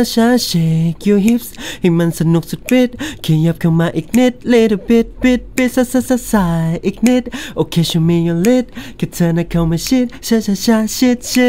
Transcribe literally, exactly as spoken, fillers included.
ช้า shake your hips ให้มันสนุกสุดฤทธิ์ขยับเข้ามาอีกนิด little bit bit bit ซะซะซะสายอีกนิดโอเค show me your lid แค่เธอน่ะเข้ามาชิดช้าช้าช้าชิดชิด